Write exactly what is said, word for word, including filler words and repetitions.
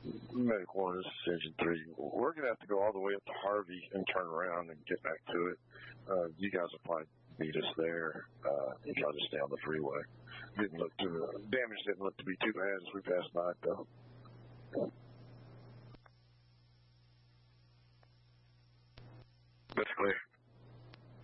Medic one, this is Engine three. We're going to have to go all the way up to Harvey and turn around and get back to it. Uh, you guys will probably beat us there uh, if y'all just stay on the freeway. Didn't look too, damage didn't look to be too bad as we passed by it, though.